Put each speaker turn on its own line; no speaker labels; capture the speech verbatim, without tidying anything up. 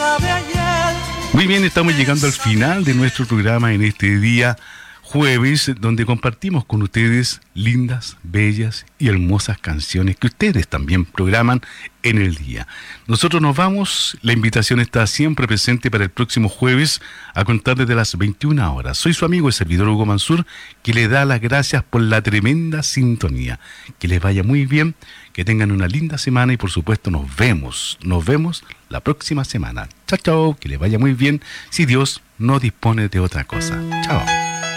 Muy bien, estamos llegando al final de nuestro programa en este día jueves, donde compartimos con ustedes lindas, bellas y hermosas canciones que ustedes también programan en el día. Nosotros nos vamos, la invitación está siempre presente para el próximo jueves a contar desde las veintiuna horas. Soy su amigo y servidor Hugo Mansur, que le da las gracias por la tremenda sintonía. Que les vaya muy bien, que tengan una linda semana y por supuesto nos vemos, nos vemos la próxima semana. Chao, chao, que les vaya muy bien, si Dios no dispone de otra cosa. Chao.